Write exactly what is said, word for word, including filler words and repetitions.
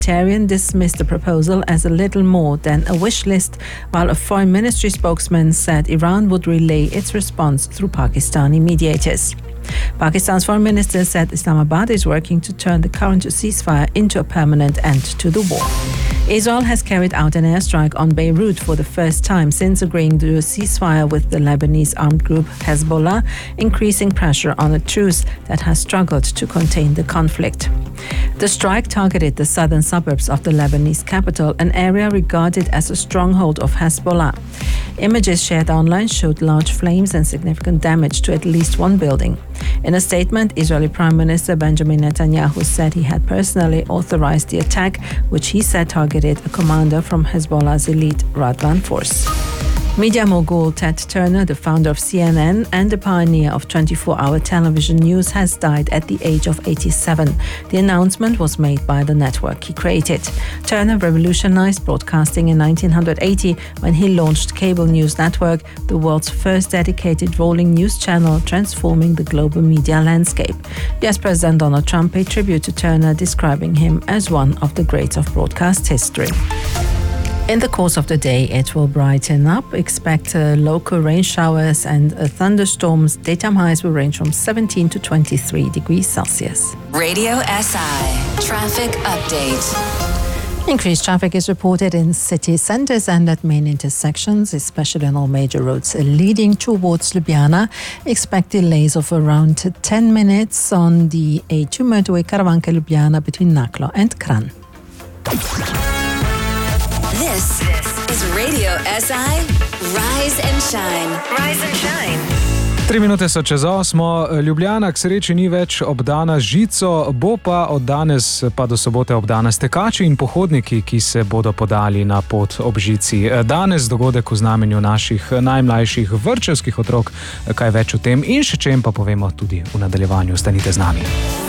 Humanitarian dismissed the proposal as a little more than a wish list, while a foreign ministry spokesman said Iran would relay its response through Pakistani mediators. Pakistan's foreign minister said Islamabad is working to turn the current ceasefire into a permanent end to the war. Israel has carried out an airstrike on Beirut for the first time since agreeing to a ceasefire with the Lebanese armed group Hezbollah, increasing pressure on a truce that has struggled to contain the conflict. The strike targeted the southern suburbs of the Lebanese capital, an area regarded as a stronghold of Hezbollah. Images shared online showed large flames and significant damage to at least one building. In a statement, Israeli Prime Minister Benjamin Netanyahu said he had personally authorized the attack, which he said targeted a commander from Hezbollah's elite Radwan force. Media mogul Ted Turner, the founder of C N N and the pioneer of twenty-four hour television news, has died at the age of eighty-seven. The announcement was made by the network he created. Turner revolutionized broadcasting in nineteen eighty when he launched Cable News Network, the world's first dedicated rolling news channel, transforming the global media landscape. U S President Donald Trump paid tribute to Turner, describing him as one of the greats of broadcast history. In the course of the day, it will brighten up. Expect uh, local rain showers and uh, thunderstorms. Daytime highs will range from seventeen to twenty-three degrees Celsius. Radio S I Traffic Update. Increased traffic is reported in city centres and at main intersections, especially on all major roads leading towards Ljubljana. Expect delays of around ten minutes on the A two motorway Karavanke-Ljubljana between Naklo and Kran. This is Radio S I Rise and Shine. Rise and Shine. Tri minute so čez osmo. Ljubljana k sreči ni več obdana z žico, bo pa od danes pa do sobote obdana s tekači in pohodniki, ki se bodo podali na pot ob žici. Danes dogodek v znamenju naših najmlajših vrtčevskih otrok. Kaj več o tem in še čem pa povemo tudi v nadaljevanju. Ostanite z nami.